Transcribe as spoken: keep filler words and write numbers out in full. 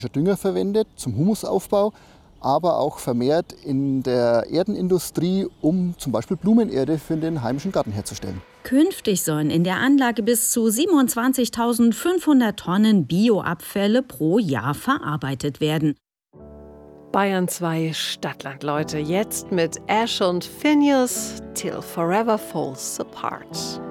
Dünger verwendet zum Humusaufbau, aber auch vermehrt in der Erdenindustrie, um zum Beispiel Blumenerde für den heimischen Garten herzustellen. Künftig sollen in der Anlage bis zu siebenundzwanzigtausendfünfhundert Tonnen Bioabfälle pro Jahr verarbeitet werden. Bayern zwei Stadtland, Leute, jetzt mit Ash und Phineas, Till Forever Falls Apart.